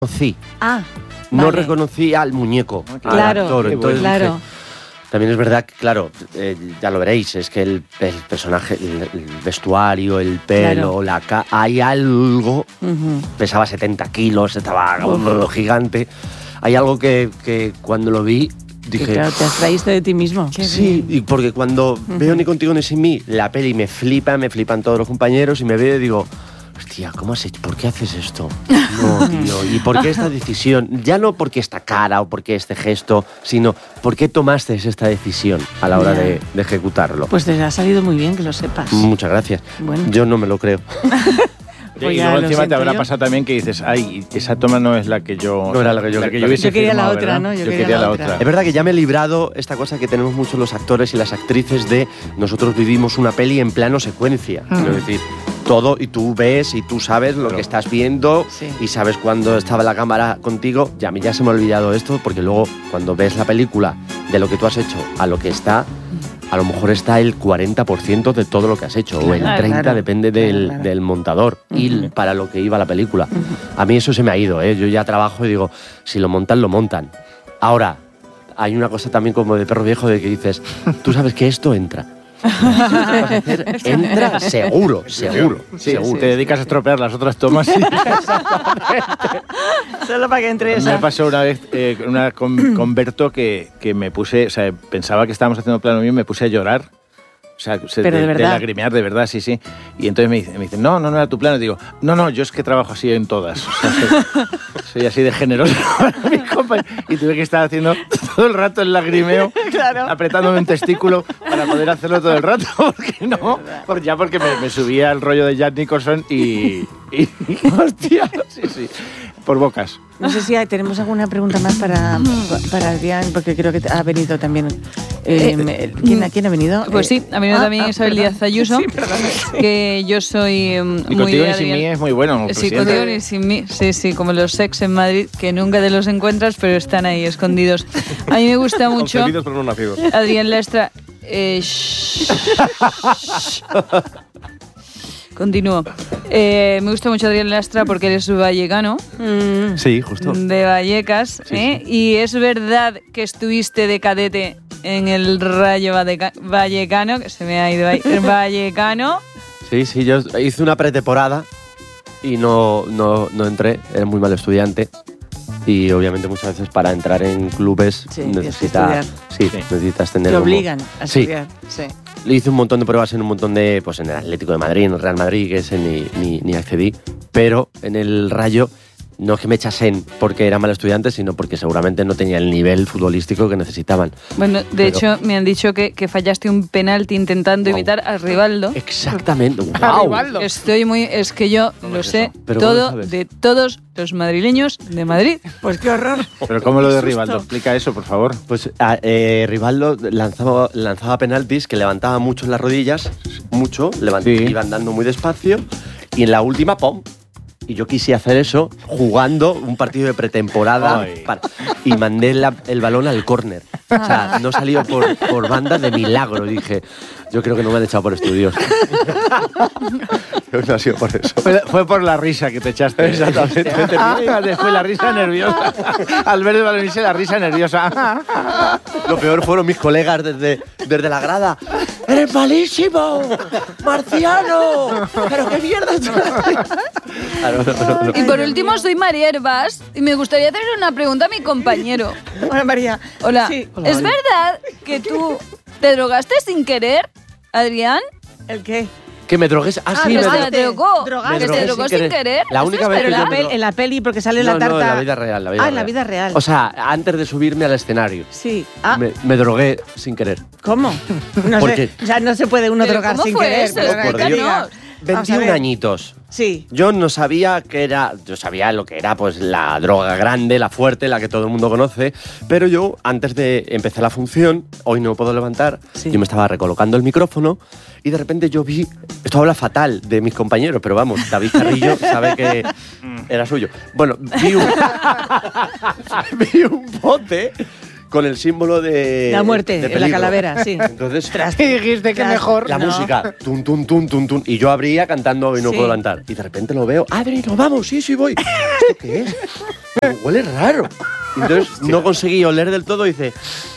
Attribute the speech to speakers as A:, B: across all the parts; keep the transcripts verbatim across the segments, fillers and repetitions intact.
A: reconocí.
B: Ah,
A: No
B: vale.
A: reconocí al muñeco,
B: Ah,
A: al
B: claro,
A: actor. Entonces
B: claro.
A: dije, también es verdad que, claro, eh, ya lo veréis, es que el, el personaje, el, el vestuario, el pelo,
B: Claro.
A: la ca hay algo,
B: Uh-huh.
A: pesaba setenta kilos, estaba un gigante. Hay algo que, que cuando lo vi dije...
B: Que, claro, te abstraíste de ti mismo.
A: Sí, y porque cuando uh-huh. veo Ni contigo ni sin mí, la peli me flipa, me flipan todos los compañeros y me veo y digo, hostia, ¿cómo has hecho? ¿Por qué haces esto? No, tío, ¿y por qué esta decisión? Ya no porque esta cara o porque este gesto, sino ¿por qué tomaste esta decisión a la hora de, de ejecutarlo?
B: Pues te ha salido muy bien, que lo sepas.
A: Muchas gracias.
B: Bueno.
A: Yo no me lo creo.
C: Pues y luego encima te habrá yo. pasado también que dices, ay, esa toma no es la que yo...
A: No era la que yo,
C: la que
A: yo,
C: hubiese
B: yo quería
C: firmado,
B: la otra,
C: ¿verdad?
B: ¿no? Yo,
C: yo
B: quería,
C: quería
B: la,
C: la
B: otra.
C: otra.
A: Es verdad que ya me he librado esta cosa que tenemos mucho los actores y las actrices de nosotros vivimos una peli en plano secuencia. Mm. Es decir, todo y tú ves y tú sabes lo Pero, que estás viendo
B: sí.
A: y sabes cuando estaba la cámara contigo. Ya, ya se me ha olvidado esto porque luego cuando ves la película de lo que tú has hecho a lo que está... a lo mejor está el cuarenta por ciento de todo lo que has hecho, claro, o el treinta por ciento, claro, depende del, claro, claro. del montador uh-huh. y para lo que iba la película. Uh-huh. A mí eso se me ha ido, ¿eh? Yo ya trabajo y digo, si lo montan, lo montan. Ahora, hay una cosa también como de perro viejo de que dices, tú sabes que esto entra. Hacer, entra seguro, seguro,
C: sí,
A: seguro.
C: Sí, te dedicas a estropear las otras tomas. Sí.
B: Solo para que entre esa.
C: Me pasó una vez eh, una con, con Berto que, que me puse, o sea, pensaba que estábamos haciendo plano mío y me puse a llorar. O sea,
B: Pero
C: de,
B: de verdad.
C: de lagrimear, de verdad, sí, sí. Y entonces me dicen, me dice, no, no, no era tu plano. Y digo, no, no, yo es que trabajo así en todas. O sea, soy, soy así de generoso para mis compañeros. Y tuve que estar haciendo todo el rato el lagrimeo, claro, apretándome un testículo para poder hacerlo todo el rato. Porque no, porque ya porque me, me subía al rollo de Jack Nicholson y... y hostia, sí, sí, por bocas.
B: No sé si hay, tenemos alguna pregunta más para, para Adrián, porque creo que ha venido también... Eh, eh, ¿quién, ¿Quién ha venido?
D: Pues sí, ha venido ah, también
B: ah,
D: Isabel
B: perdón.
D: Díaz Ayuso,
B: sí, perdón, sí.
D: que yo soy um,
C: y
D: muy
C: contigo
D: de
C: ni sin mí es muy bueno.
D: Sí, contigo ni sin mí, sí, sí, como los sex en Madrid, que nunca te los encuentras, pero están ahí escondidos. A mí me gusta mucho.
E: Concebidos pero no nacidos.
D: Adrián Lastra. Eh, Continúo. Eh, me gusta mucho Adrián Lastra porque eres vallecano.
A: Mm. Sí, justo.
D: De Vallecas.
A: Sí,
D: ¿eh?
A: sí.
D: Y es verdad que estuviste de cadete en el Rayo Valleca- Vallecano, que se me ha ido ahí. Vallecano.
A: Sí, sí, yo hice una pretemporada y no, no, no entré, era muy mal estudiante. Y obviamente muchas veces para entrar en clubes
B: sí,
A: necesitas, sí, sí. necesitas tener...
B: Te
A: como,
B: obligan a estudiar. Sí. sí.
A: Le hice un montón de pruebas en un montón de... Pues en el Atlético de Madrid, en el Real Madrid, que ese ni, ni, ni accedí. Pero en el Rayo no es que me echasen porque era mal estudiante, sino porque seguramente no tenía el nivel futbolístico que necesitaban.
D: Bueno, de Pero, hecho me han dicho que, que fallaste un penalti intentando wow. imitar a Rivaldo.
A: Exactamente.
B: Wow. A Rivaldo.
D: Estoy muy... Es que yo
A: ¿Cómo
D: lo
A: es
D: sé
A: Pero
D: todo de todos los madrileños de Madrid.
B: Pues qué horror.
C: Pero ¿cómo lo de Rivaldo? Explica eso, por favor.
A: Pues eh, Rivaldo lanzaba, lanzaba penaltis que levantaba mucho las rodillas, mucho, levant- sí. iban dando muy despacio, y en la última, ¡pum! Y yo quise hacer eso jugando un partido de pretemporada para, y mandé la, el balón al córner. O sea, no salió por, por banda de milagro. Dije, yo creo que no me han echado por estudios. No ha sido por eso.
C: Fue, fue por la risa que te echaste.
A: Exactamente.
C: Después la risa nerviosa. Al ver el balón y la risa nerviosa.
A: Lo peor fueron mis colegas desde, desde la grada. ¡Eres malísimo! ¡Marciano! ¿Pero qué mierda!
D: No, no, no. Y por último, soy María Herbás y me gustaría hacer una pregunta a mi compañero.
B: Hola, María.
D: Hola.
B: Sí.
D: Hola, ¿es María. verdad que tú te drogaste sin querer, Adrián?
B: ¿El qué?
A: Que me drogues. Ah,
B: ah
A: sí,
B: me
D: te drogó.
B: ¿Drogaste?
D: Que te drogó sin querer. Sin querer.
A: La única vez
B: pero
A: que
B: la
A: yo
B: pel-
A: me...
B: en la peli, porque sale
A: no,
B: la tarta...
A: No, en la vida real. La vida
B: ah,
A: real.
B: en la vida real.
A: O sea, antes de subirme al escenario.
B: Sí. Ah.
A: Me, me drogué sin querer.
B: ¿Cómo? No
A: ¿Por
B: sé,
A: qué?
B: O sea, no se puede uno drogar
D: ¿cómo
B: sin
D: fue
B: querer.
D: Eso?
B: Pero
A: por Dios. veintiún añitos.
B: Sí.
A: Yo no sabía que era... Yo sabía lo que era, pues, la droga grande, la fuerte, la que todo el mundo conoce. Pero yo, antes de empezar la función, hoy no puedo levantar, sí. yo me estaba recolocando el micrófono y de repente yo vi... Esto habla fatal de mis compañeros, pero vamos, David Carrillo sabe que era suyo. Bueno, vi un... vi un bote... con el símbolo de...
B: La muerte,
A: de
B: de la calavera, sí.
A: Entonces...
B: Tras, dijiste que mejor...
A: La
B: no.
A: música, tum, tum, tum, tum, tum. Y yo abría cantando y no sí. puedo levantar. Y de repente lo veo, Adri, nos vamos, sí, sí voy. ¿Esto qué es? huele raro. Y entonces no conseguí oler del todo y dice...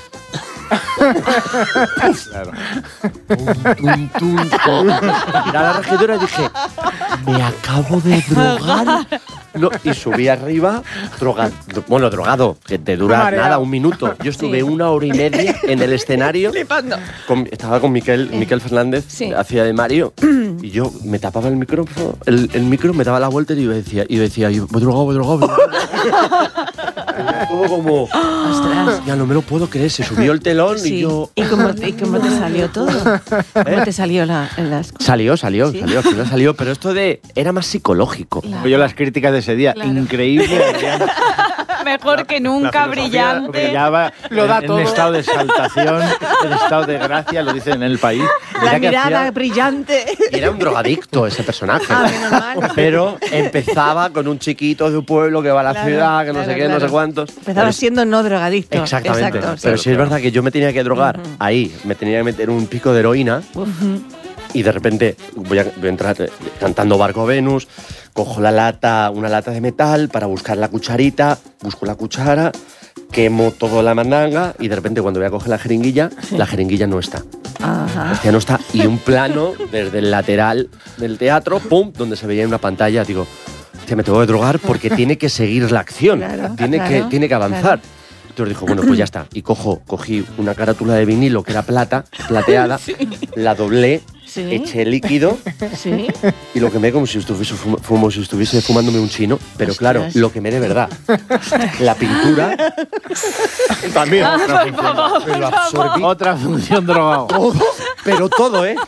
C: Claro.
A: Tum, tum, tum. Miré a la regidora y dije, me acabo de drogar. No, y subí arriba, drogado, bueno, drogado, que te dura
B: Mareado.
A: nada, un minuto. Yo estuve
B: Sí.
A: una hora y media en el escenario.
B: Flipando.
A: Con- estaba con Miquel, Miquel Fernández,
B: Sí.
A: hacía de Mario, y yo me tapaba el micrófono, el, el micro me daba la vuelta y yo decía, y decía, yo, voy drogado, voy drogado. Voy drogado". Todo como,
B: Ostras.
A: ya no me lo puedo creer, se subió el telón
B: Sí.
A: y yo...
B: ¿Y cómo, ¿Y cómo te salió todo? ¿Cómo te salió la, las cosas?
A: Salió, salió,
B: Sí.
A: salió, al final salió, pero esto de era más psicológico.
B: Claro.
C: Yo las críticas de ese día,
D: Claro.
C: increíble. Adrián.
D: Mejor que nunca,
C: La filosofía
D: brillante.
C: brillaba
E: Lo da
C: en,
E: todo.
C: en estado de exaltación, en estado de gracia, lo dicen en el país.
B: La
C: Mira que
B: mirada
C: hacía-
B: brillante.
A: Y era un drogadicto ese personaje.
B: Ah, menos mal.
A: Pero empezaba con un chiquito de un pueblo que va a la
B: Claro,
A: ciudad, que no
B: claro,
A: sé qué, no
B: claro.
A: sé cuántos.
B: Empezaba
A: Pero-
B: siendo no drogadicto.
A: Exactamente.
B: Exacto,
A: Pero
B: sí.
A: sí es verdad que yo me tenía que drogar ahí, me tenía que meter un pico de heroína y de repente voy a, voy a entrar eh, cantando Barco Venus, cojo la lata, una lata de metal para buscar la cucharita, busco la cuchara, quemo toda la mandanga y de repente cuando voy a coger la jeringuilla, la jeringuilla no está.
B: Ajá.
A: Ya no está. Y un plano desde el lateral del teatro, pum, donde se veía en una pantalla, digo, hostia, me tengo que drogar porque tiene que seguir la acción,
B: Claro,
A: tiene,
B: claro,
A: que, tiene que avanzar.
B: claro.
A: Entonces dijo, bueno, pues ya está. Y cojo, cogí una carátula de vinilo que era plata, plateada, la doblé,
B: Sí.
A: eché líquido
B: Sí.
A: y lo quemé como si estuviese, fum- como si estuviese fumándome un chino. Pero
B: Ostras.
A: claro, lo quemé de verdad. La pintura también.
C: Otra función,
A: Me lo absorbí
C: otra función drogado.
A: todo, pero todo, ¿eh?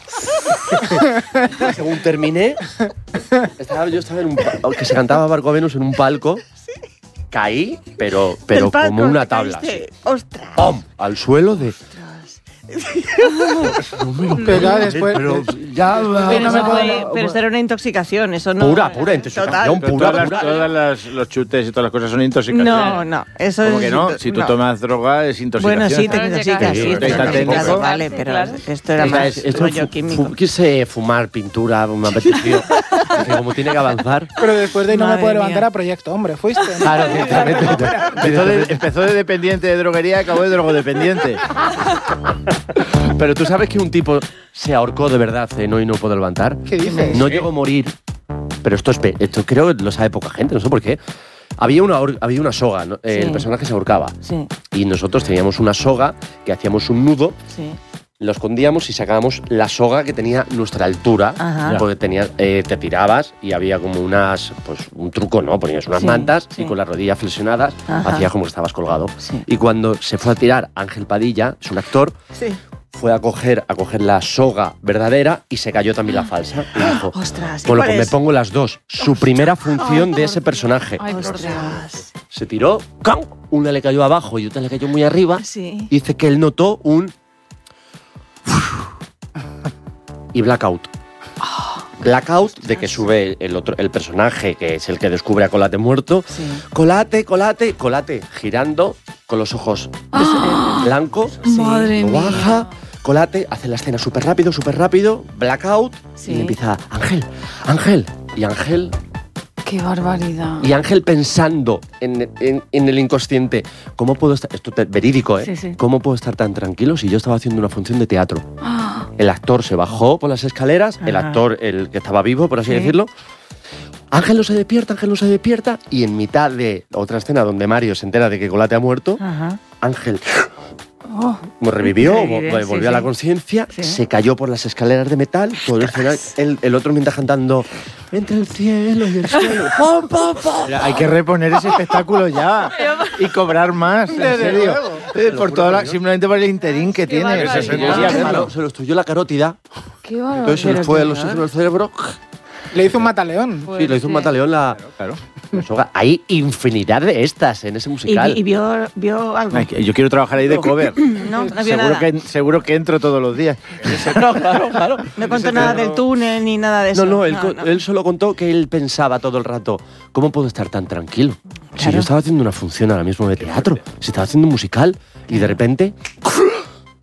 A: Según terminé, estaba, yo estaba en un palco, que se cantaba Barco Venus en un palco, caí, pero, pero
B: Del palco
A: como una
B: te
A: tabla.
B: caíste.
A: así.
B: ¡Ostras!
A: ¡Pum! Al suelo de... No me lo
E: Pero
A: puedo
E: después-
A: creer, pero ya va,
B: Pero,
E: no me
B: eso
E: puedo-
B: fue- pero esto era una intoxicación, eso no.
A: Pura, pura intoxicación,
C: Pero
A: pura,
C: todas las-
A: pura.
C: todas las- los chutes y todas las cosas son intoxicaciones.
B: No, no, eso
C: ¿Cómo
B: es.
C: que no? Si tú
B: no.
C: tomas droga es intoxicación.
B: Bueno, sí, te
D: Claro,
B: intoxicas,
A: sí,
B: sí,
A: está
B: estás
C: técnico.
B: intoxicado, vale, pero
D: Claro.
B: esto era
C: Esta
B: más
C: es-
A: Esto
B: rollo
A: fu-
B: químico.
A: fu- quise fumar pintura, me apeteció. Dije, como tiene que avanzar.
E: Pero después de ahí no me
B: Madre
E: puedo
B: mía.
E: levantar a Proyecto Hombre, ¿fuiste?
A: Claro, directamente.
C: Empezó de, empezó de dependiente de droguería y acabó de drogodependiente.
A: Pero tú sabes que un tipo se ahorcó de verdad, cenó y no pudo levantar.
E: ¿Qué dices?
A: No llegó a morir. Pero esto, es, pe- esto creo que lo sabe poca gente, no sé por qué. Había una, hor- había una soga, ¿no? Eh,
B: Sí.
A: El personaje se ahorcaba.
B: Sí,
A: Y nosotros teníamos una soga que hacíamos un nudo,
B: sí.
A: lo escondíamos y sacábamos la soga que tenía nuestra altura.
B: Ajá.
A: Porque tenía, eh, te tirabas y había como unas, pues un truco, ¿no? Ponías unas
B: Sí,
A: mantas
B: sí.
A: y con las rodillas flexionadas
B: Ajá.
A: hacías como que estabas colgado.
B: Sí.
A: Y cuando se fue a tirar Ángel Padilla, es un actor,
B: Sí.
A: fue a coger, a coger la soga verdadera y se cayó también la falsa. Y dijo,
B: Ostras, ¿y
A: bueno,
B: cuál
A: pues me
B: es?
A: pongo las dos. Su primera función de ese personaje.
D: Ay, por Dios.
B: Ostras.
A: Se tiró, ¡cam! Una le cayó abajo y otra le cayó muy arriba.
B: Sí.
A: Dice que él notó un... y blackout. Blackout de que sube el otro el personaje que es el que descubre a Colate muerto.
B: Sí.
A: Colate, Colate, Colate, girando con los ojos blancos.
B: Sí.
D: Madre
A: Lo
D: mía.
A: baja, Colate, hace la escena súper rápido, súper rápido, blackout,
B: Sí.
A: y le empieza, Ángel, Ángel, y Ángel,
D: Qué barbaridad.
A: y Ángel pensando en, en- en el inconsciente, ¿cómo puedo estar, esto es verídico, ¿eh?
B: Sí, sí.
A: ¿Cómo puedo estar tan tranquilo si yo estaba haciendo una función de teatro?
D: Ah,
A: El actor se bajó por las escaleras, el
B: Ajá.
A: actor, el que estaba vivo, por así
B: Sí.
A: decirlo. Ángel no se despierta, Ángel no se despierta, y en mitad de otra escena donde Mario se entera de que Colate ha muerto,
B: Ajá.
A: Ángel
B: Oh.
A: como revivió,
B: Revive,
A: vol-
B: sí,
A: volvió a la
B: sí.
A: conciencia,
B: Sí.
A: se cayó por las escaleras de metal, todo el, escenario, el, el otro mientras cantando entre el cielo y el suelo. ¡Pum, pum, pum!
C: Mira, hay que reponer ese espectáculo ya y cobrar más, en
E: Desde
C: serio.
E: luego.
C: Eh, por toda la- simplemente por el interín que tiene.
D: barbaridad.
C: Eso,
A: Se,
C: yo decía, verlo.
A: se lo estudió la carótida,
D: qué barbaridad.
A: entonces se le
B: pero
A: fue el
B: señor.
A: oxígeno al cerebro.
E: Le hizo un mataleón.
A: Sí, lo hizo un mataleón la,
C: Claro.
A: la soga. Hay infinidad de estas en ese
B: ¿Y,
A: musical.
B: y vio, vio algo?
C: Ay, que yo quiero trabajar ahí de cover.
B: No, no vio
C: seguro,
B: nada.
C: que, seguro que entro todos los días.
A: No, claro, claro.
B: No contó nada del túnel ni nada de eso.
A: No, no, él, co- él solo contó que él pensaba todo el rato, ¿cómo puedo estar tan tranquilo? Si
B: Claro.
A: yo estaba haciendo una función ahora mismo de teatro, si estaba haciendo un musical y de repente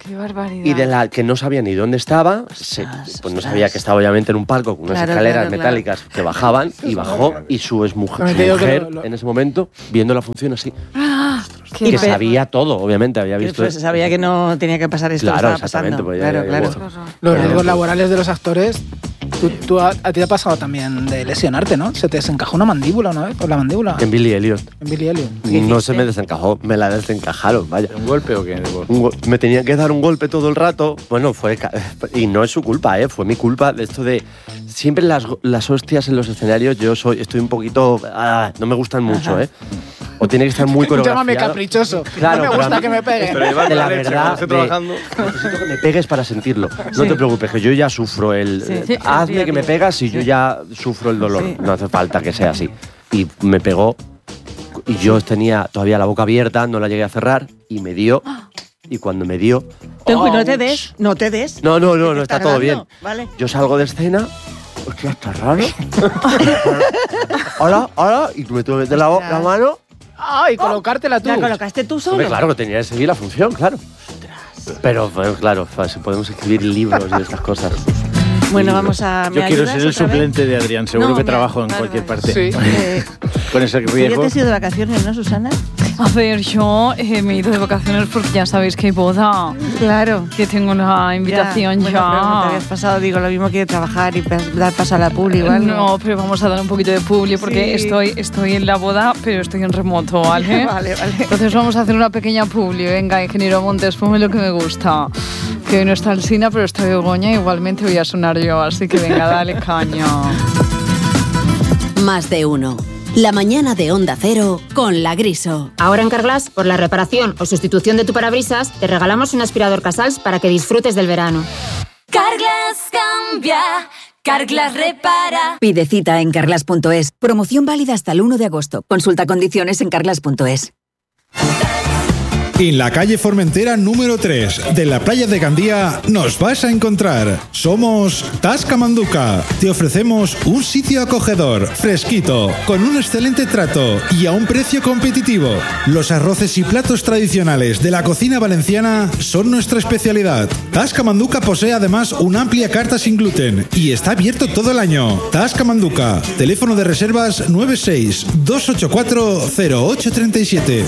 D: Qué barbaridad.
A: Y de la que no sabía ni dónde estaba, se, pues no sabía que estaba obviamente en un palco con unas
B: Claro,
A: escaleras
B: claro,
A: metálicas que bajaban y bajó y su exmujer
E: Pero te digo que
A: mujer,
E: lo- lo-
A: en ese momento viendo la función así,
D: Qué
A: que
B: pe-
A: sabía todo, obviamente había visto.
B: Pues sabía que no tenía que pasar esto.
A: Claro,
B: que estaba
A: exactamente,
B: pasando.
A: pues ya-
B: claro,
A: ya-
B: claro.
A: ya-
E: Los
A: Pero-
E: riesgos laborales de los actores. Tú, tú a, a ti te ha pasado también de lesionarte, ¿no? Se te desencajó una mandíbula una vez, o la mandíbula.
A: En Billy Elliot.
E: En Billy Elliot.
A: No se me desencajó, me la desencajaron, vaya.
C: ¿Un golpe o qué?
A: Un go- me tenían que dar un golpe todo el rato. Bueno, fue. ca- Y no es su culpa, ¿eh? Fue mi culpa de esto de. Siempre las, go- las hostias en los escenarios, yo soy estoy un poquito. ah, no me gustan mucho, ¿eh? O tiene que estar muy coreografiado.
E: Llámame caprichoso.
A: Claro,
E: no me
A: pero
E: gusta
A: a mí-
E: que me pegue.
C: Pero llevar
A: de la
C: la leche,
A: verdad,
C: cuando esté
A: de-
C: trabajando.
A: necesito que me pegues para sentirlo. No
B: Sí.
A: te preocupes, que yo ya sufro el.
B: Sí.
A: eh,
B: Sí,
A: hazme
B: sí,
A: que me
B: sí.
A: pegas y yo
B: Sí.
A: ya sufro el dolor.
B: Sí.
A: No hace falta que sea así. Y me pegó. Y yo tenía todavía la boca abierta, no la llegué a cerrar. Y me dio. Y cuando me dio.
B: Ten cuidado, no
A: ¡ouch!
B: te des, no te des.
A: No, no, no,
B: Que
A: no,
B: te
A: está todo bien.
B: dando, Vale.
A: Yo salgo de escena. Hostia, está raro. Hola, hola. Y tú me tuve que meter la, bo- la mano.
E: Ay, colocártela tú.
B: ¿La colocaste tú solo?
A: Hombre, claro que tenía que seguir la función, claro. Pero, bueno, claro, pues, podemos escribir libros y estas cosas.
B: Bueno, vamos a... ¿me
C: Yo quiero
B: ayudas
C: ser el
B: otra vez?
C: suplente de Adrián. Seguro
B: No,
C: que
B: me-
C: trabajo en
B: vale,
C: cualquier
B: vale.
C: parte.
E: Sí.
B: Eh,
C: Con ese
B: ¿tú ya
C: riesgo.
B: te has ido de vacaciones, no, Susana?
D: A ver, yo eh, me he ido de vacaciones porque ya sabéis que hay boda.
B: Claro.
D: Que tengo una invitación ya.
B: Bueno, pero no te habías pasado, digo, lo mismo que de trabajar y pas- dar paso a la publi, igual.
D: No, pero vamos a dar un poquito de publi porque
B: Sí.
D: estoy, estoy en la boda, pero estoy en remoto, ¿vale?
B: Vale, vale.
D: Entonces vamos a hacer una pequeña publi. Venga, ingeniero Montes, ponme lo que me gusta. Que hoy no está Alsina, pero está Begoña. Igualmente voy a sonar yo, así que venga, dale caña.
F: Más de uno. La mañana de Onda Cero con La Griso.
G: Ahora en Carglass, por la reparación o sustitución de tu parabrisas, te regalamos un aspirador Casals para que disfrutes del verano.
H: Carglass cambia, Carglass repara.
I: Pide cita en carglass punto es. Promoción válida hasta el uno de agosto. Consulta condiciones en carglass punto es.
J: En la calle Formentera número tres de la playa de Gandía nos vas a encontrar. Somos Tasca Manduca. Te ofrecemos un sitio acogedor, fresquito, con un excelente trato y a un precio competitivo. Los arroces y platos tradicionales de la cocina valenciana son nuestra especialidad. Tasca Manduca posee además una amplia carta sin gluten y está abierto todo el año. Tasca Manduca. Teléfono de reservas nueve seis dos ocho cuatro cero ocho tres siete.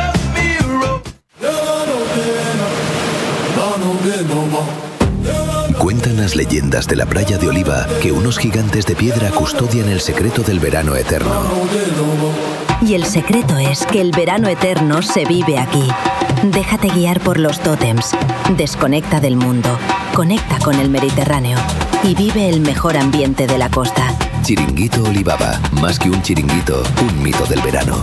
K: Cuentan las leyendas de la playa de Oliva que unos gigantes de piedra custodian el secreto del verano eterno.
L: Y el secreto es que el verano eterno se vive aquí. Déjate guiar por los tótems. Desconecta del mundo. Conecta con el Mediterráneo. Y vive el mejor ambiente de la costa.
K: Chiringuito Olivaba, más que un chiringuito, un mito del verano.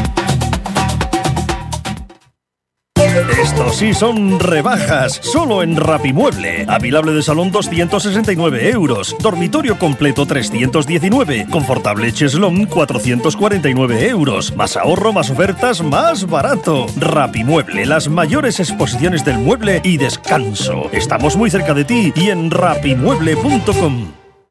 M: Estos sí son rebajas, solo en Rapimueble. Avilable de salón doscientos sesenta y nueve euros, dormitorio completo trescientos diecinueve, confortable cheslón cuatrocientos cuarenta y nueve euros. Más ahorro, más ofertas, más barato. Rapimueble, las mayores exposiciones del mueble y descanso. Estamos muy cerca de ti y en rapimueble punto com.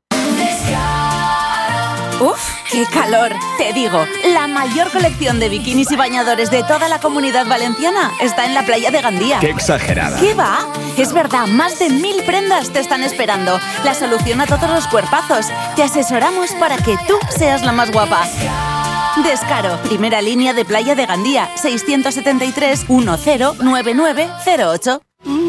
H: ¡Uf! ¡Qué calor! Te digo, la mayor colección de bikinis y bañadores de toda la Comunidad Valenciana está en la playa de Gandía.
N: ¡Qué exagerada!
H: ¿Qué va? Es verdad, más de mil prendas te están esperando. La solución a todos los cuerpazos. Te asesoramos para que tú seas la más guapa. Descaro, primera línea de playa de Gandía, seiscientos setenta y tres, diez, noventa y nueve cero ocho.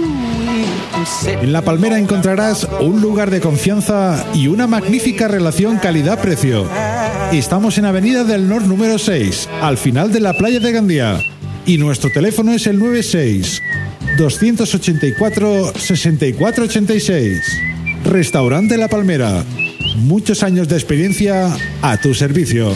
J: En La Palmera encontrarás un lugar de confianza y una magnífica relación calidad-precio. Estamos en Avenida del Nor número seis, al final de la playa de Gandía. Y nuestro teléfono es el nueve seis, dos ocho cuatro, seis cuatro ocho seis. Restaurante La Palmera. Muchos años de experiencia a tu servicio.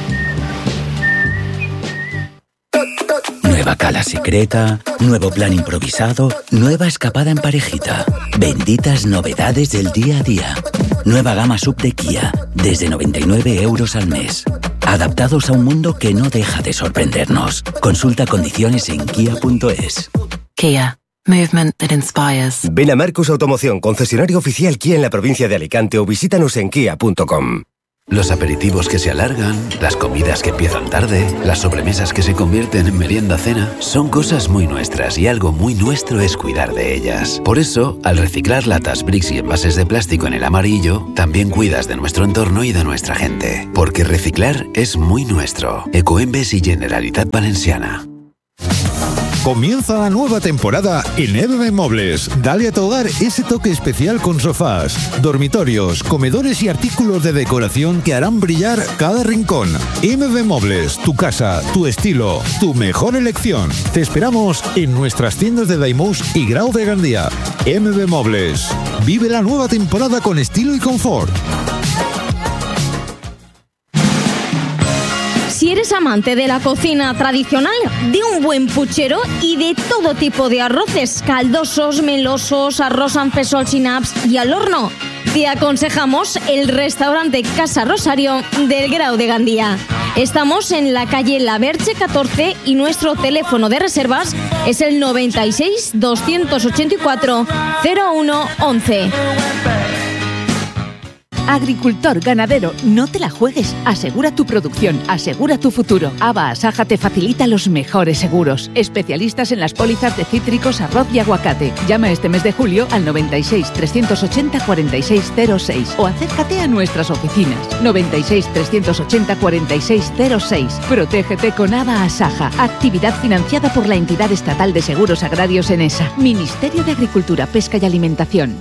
O: Nueva cala secreta, nuevo plan improvisado, nueva escapada en parejita. Benditas novedades del día a día. Nueva gama sub de Kia, desde noventa y nueve euros al mes. Adaptados a un mundo que no deja de sorprendernos. Consulta condiciones en kia punto es.
P: Kia. Movement that inspires.
Q: Ven a Marcus Automoción, concesionario oficial Kia en la provincia de Alicante o visítanos en kia punto com.
K: Los aperitivos que se alargan, las comidas que empiezan tarde, las sobremesas que se convierten en merienda-cena, son cosas muy nuestras y algo muy nuestro es cuidar de ellas. Por eso, al reciclar latas, bricks y envases de plástico en el amarillo, también cuidas de nuestro entorno y de nuestra gente. Porque reciclar es muy nuestro. Ecoembes y Generalitat Valenciana.
J: Comienza la nueva temporada en M B Muebles. Dale a tu hogar ese toque especial con sofás, dormitorios, comedores y artículos de decoración que harán brillar cada rincón. M B Muebles, tu casa, tu estilo, tu mejor elección. Te esperamos en nuestras tiendas de Daimús y Grau de Gandía. M B Muebles. Vive la nueva temporada con estilo y confort.
N: Si eres amante de la cocina tradicional, de un buen puchero y de todo tipo de arroces, caldosos, melosos, arroz amb fesols y naps y al horno, te aconsejamos el restaurante Casa Rosario del Grau de Gandía. Estamos en la calle La Verge catorce y nuestro teléfono de reservas es el noventa y seis, doscientos ochenta y cuatro, cero uno once.
Q: Agricultor, ganadero, no te la juegues. Asegura tu producción, asegura tu futuro. Aba Asaja te facilita los mejores seguros. Especialistas en las pólizas de cítricos, arroz y aguacate. Llama este mes de julio al noventa y seis, trescientos ochenta, cuarenta y seis cero seis o acércate a nuestras oficinas. noventa y seis, trescientos ochenta, cuarenta y seis cero seis. Protégete con Aba Asaja. Actividad financiada por la entidad estatal de seguros agrarios ENESA. Ministerio de Agricultura, Pesca y Alimentación.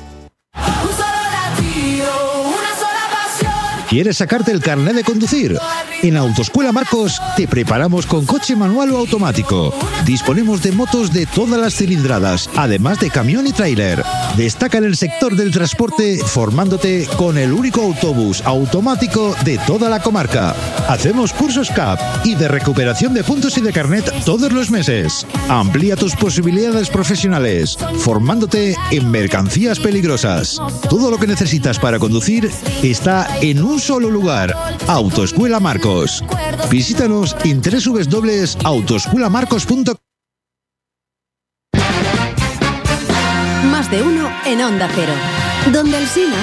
J: ¿Quieres sacarte el carnet de conducir? En Autoescuela Marcos te preparamos con coche manual o automático. Disponemos de motos de todas las cilindradas, además de camión y tráiler. Destaca en el sector del transporte formándote con el único autobús automático de toda la comarca. Hacemos cursos C A P y de recuperación de puntos y de carnet todos los meses. Amplía tus posibilidades profesionales, formándote en mercancías peligrosas. Todo lo que necesitas para conducir está en un solo lugar. Autoescuela Marcos. Visítanos en doble u doble u doble u punto autoescuela marcos punto com.
L: Más de uno en Onda Cero. Donde el Sina...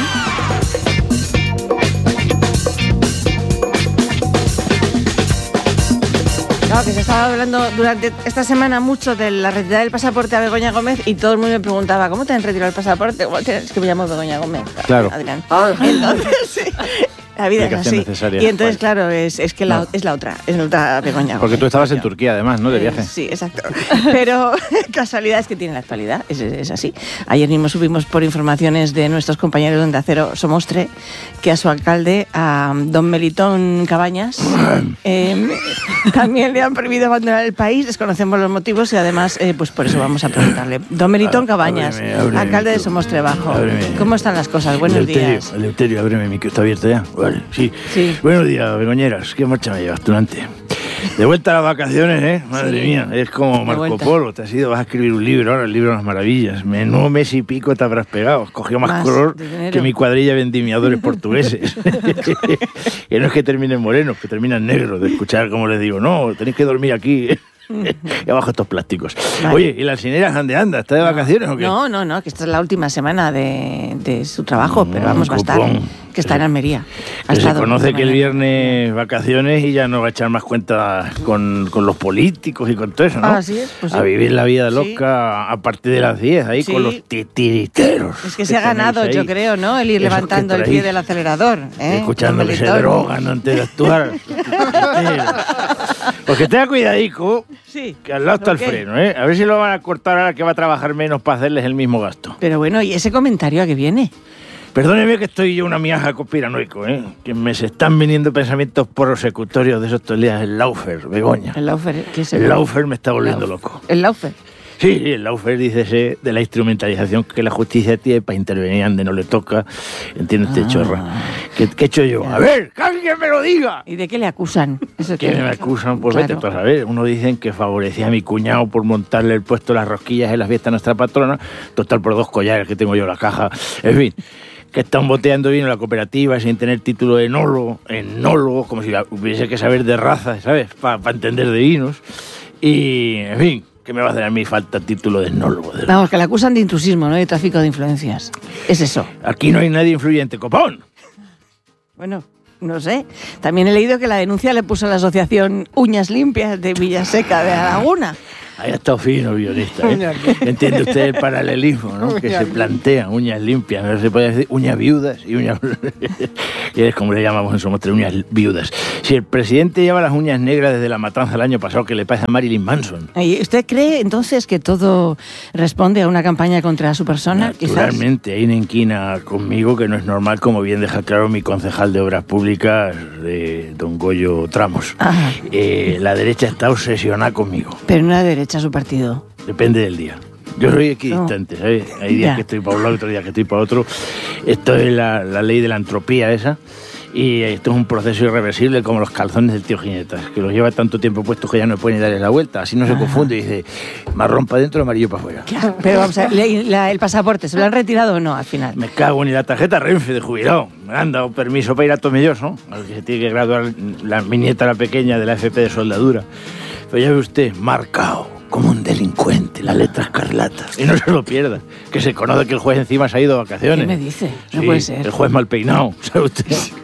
B: Claro, que se estaba hablando durante esta semana mucho de la retirada del pasaporte a Begoña Gómez y todo el mundo me preguntaba, ¿cómo te han retirado el pasaporte? Es que me llamo Begoña Gómez.
C: Claro.
B: Adrián. Entonces, sí. La vida es así. Necesaria. Y entonces, bueno, claro, es, es que la, no. es la otra, es la otra Begoña.
C: Porque tú estabas en Turquía, además, ¿no? De viaje.
B: Eh, sí, exacto. Pero casualidad es que tiene la actualidad, es, es así. Ayer mismo subimos por informaciones de nuestros compañeros de Onda Cero Somostre que a su alcalde, a don Melitón Cabañas, eh, también le han prohibido abandonar el país. Desconocemos los motivos y además, eh, pues por eso vamos a preguntarle. Don Melitón Cabañas, ábreme, ábreme, alcalde de Somostre Bajo. Ábreme. ¿Cómo están las cosas? Buenos
R: Eleuterio,
B: días.
R: Eleuterio, ábreme, mi que está abierto ya. Vale, sí.
B: sí.
R: Buenos días, Begoñeras. ¿Qué marcha me llevas tú antes? De vuelta a las vacaciones, ¿eh? Madre sí. mía, es como Marco Polo. Te has ido, vas a escribir un libro ahora, el libro de las maravillas. Menudo mes y pico te habrás pegado. Has cogido más, más color que mi cuadrilla de vendimiadores portugueses. Que no es que terminen morenos, que terminan negros. De escuchar como les digo, no, tenéis que dormir aquí. Y abajo estos plásticos. Vale. Oye, ¿y la Alcinera dónde anda? ¿Está de vacaciones
B: no,
R: o qué?
B: No, no, no, que esta es la última semana de, de su trabajo, no, pero vamos, va a estar, que está en Almería.
R: Ha que se conoce que el viernes vacaciones y ya no va a echar más cuenta con, con los políticos y con todo eso, ¿no?
B: Ah, así es, pues sí.
R: A vivir la vida loca sí. a partir de las diez, ahí sí. con los titiriteros.
B: Es que se ha ganado, yo creo, ¿no? El ir Esos levantando el pie del acelerador. ¿eh?
R: Escuchando que se drogan antes de actuar. Porque tenga cuidadico,
B: sí.
R: que al lado está el freno, ¿eh? A ver si lo van a cortar ahora que va a trabajar menos para hacerles el mismo gasto.
B: Pero bueno, ¿y ese comentario a qué viene?
R: Perdóneme que estoy yo una miaja conspiranoico, ¿eh? Que me se están viniendo pensamientos prosecutorios de esos estos días. El Laufer, Begoña.
B: ¿El Laufer? ¿Qué es el,
R: el Laufer me está volviendo
B: Laufer.
R: loco.
B: ¿El Laufer?
R: Sí, el Laufer, dícese, de la instrumentalización que la justicia tiene para intervenir donde no le toca. ¿Entiendes, ah. chorra? ¿Qué, ¿Qué he hecho yo? A ver, que alguien me lo diga.
B: ¿Y de qué le acusan?
R: ¿Qué que... me acusan? Pues claro. Vete tú a saber. Uno dicen que favorecía a mi cuñado por montarle el puesto de las rosquillas en las fiestas de nuestra patrona. Total, por dos collares que tengo yo en la caja. En fin, que están boteando vino en la cooperativa sin tener título de enólogo, enólogo, como si hubiese que saber de razas, ¿sabes? Para pa entender de vinos. Y, en fin, que me va a hacer a mí falta título de enólogo. De
B: Vamos, que le acusan de intrusismo, ¿no? De tráfico de influencias. Es eso.
R: Aquí no hay nadie influyente, copón.
B: Bueno, no sé. También he leído que la denuncia le puso a la asociación Uñas Limpias de Villaseca de la Laguna.
R: Ahí ha estado fino, guionista, ¿eh? Entiende usted el paralelismo, ¿no? Que se plantean uñas limpias, no se puede decir uñas viudas y uñas... y es como le llamamos en Somos Tres, uñas viudas. Si el presidente lleva las uñas negras desde la matanza del año pasado, ¿qué le pasa a Marilyn Manson?
B: ¿Y usted cree entonces que todo responde a una campaña contra su persona?
R: Naturalmente, hay una inquina conmigo que no es normal, como bien deja claro mi concejal de Obras Públicas, de don Goyo Tramos. Eh, la derecha está obsesionada conmigo.
B: Pero no la derecha a su partido.
R: Depende del día. Yo soy equidistante, oh. ¿sabes? Hay días ya. que estoy para un lado, otros días que estoy para otro. Esto es la, la ley de la entropía esa. Y esto es un proceso irreversible como los calzones del tío Ginetas, que los lleva tanto tiempo puestos que ya no puede ni darle la vuelta. Así no se confunde y dice marrón para adentro, amarillo para afuera.
B: Claro, pero vamos a ver, la, el pasaporte, ¿se lo han retirado o no al final?
R: Me cago en la tarjeta Renfe de jubilado. Me han dado permiso para ir a Tomelloso, al que se tiene que graduar la, mi nieta, la pequeña, de la F P de soldadura. Pero ya ve usted, marcado como un delincuente, la letra escarlata. Y no se lo pierda, que se conoce que el juez encima se ha ido de vacaciones.
B: ¿Qué me dice? No
R: sí,
B: puede ser.
R: El juez mal peinado, ¿sabe usted?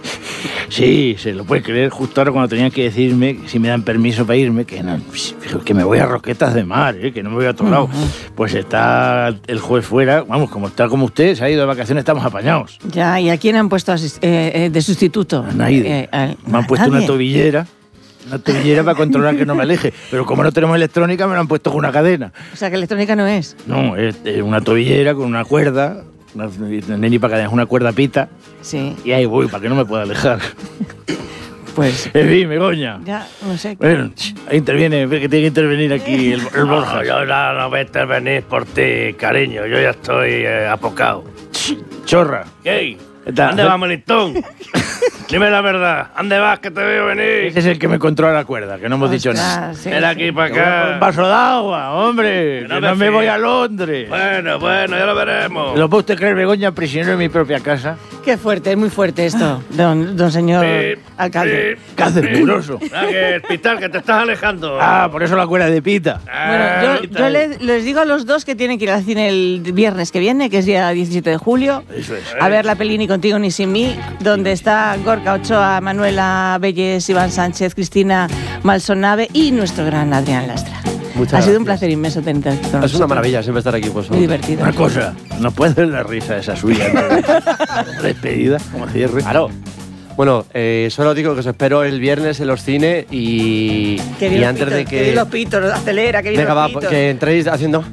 R: Sí, se lo puede creer, justo ahora cuando tenían que decirme si me dan permiso para irme, que no, que me voy a Roquetas de Mar, ¿eh? Que no me voy a otro lado. Uh-huh. Pues está el juez fuera, vamos, como está como usted, se ha ido de vacaciones, estamos apañados.
B: Ya, ¿y a quién han puesto asist- eh, eh, de sustituto?
R: A nadie. Eh, a, me han puesto ¿nadie? una tobillera. Una tobillera para controlar que no me aleje. Pero como no tenemos electrónica, me lo han puesto con una cadena.
B: O sea, que electrónica no es.
R: No, es, es una tobillera con una cuerda. Una, ni para cadena, es una cuerda pita.
B: Sí.
R: Y ahí voy, para que no me pueda alejar.
B: Pues...
R: En fin, Begoña.
B: Ya, no sé.
R: Bueno, ahí interviene, ve que tiene que intervenir aquí el, el Borja.
S: No, yo no, no voy a intervenir por ti, cariño. Yo ya estoy eh, apocado.
R: Chorra.
S: ¿Qué? ¿Dónde vas, Melitón? Dime la verdad. ¿Dónde vas que te veo venir?
R: Ese es el que me controla la cuerda, que no hemos dicho nada.
B: Sí,
S: Ven aquí para acá.
R: Un vaso de agua, hombre. Que no, que me, no me voy a Londres.
S: Bueno, bueno, ya lo veremos.
R: ¿Lo puede usted creer, Begoña, prisionero en mi propia casa?
B: Qué fuerte, es muy fuerte esto, don, don señor
S: sí,
B: alcalde.
R: Sí, ¿qué haces, neuroso?
S: Ah, que el pital, que te estás alejando.
R: Ah, por eso la cuerda de pita.
B: Ah, bueno, yo, yo les, les digo a los dos que tienen que ir al cine el viernes que viene, que es día diecisiete de julio,
R: eso es.
B: A ver la peli Ni contigo ni sin mí, donde está Gorka Ochoa, Manuela Belles, Iván Sánchez, Cristina Malsonave y nuestro gran Adrián Lastra.
A: Muchas
B: ha sido
A: gracias.
B: un placer inmenso tenerte aquí con
A: Es
B: nosotros.
A: una maravilla siempre estar aquí. Pues,
B: muy divertido.
R: Una cosa, no puedes ver la risa esa suya. ¿no? Despedida, como cierre.
A: Claro. Bueno, eh, solo digo que os espero el viernes en los cines y, y antes
B: pitos,
A: de que...
B: Que vi los pitos, acelera, que vi
A: Venga,
B: los
A: va,
B: pitos.
A: que entréis haciendo...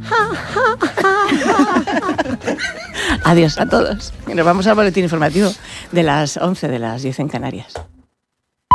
B: Adiós a todos. Y nos vamos al boletín informativo de las once, de las diez en Canarias.